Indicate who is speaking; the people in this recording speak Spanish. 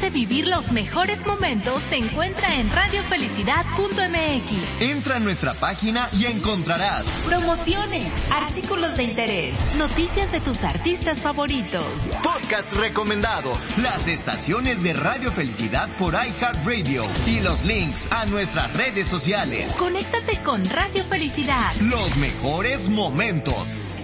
Speaker 1: de vivir los mejores momentos se encuentra en radiofelicidad.mx.
Speaker 2: Entra a nuestra página y encontrarás
Speaker 1: promociones, artículos de interés, noticias de tus artistas favoritos,
Speaker 2: podcast recomendados, las estaciones de Radio Felicidad por iHeartRadio y los links a nuestras redes sociales.
Speaker 1: Conéctate con Radio Felicidad.
Speaker 2: Los mejores momentos.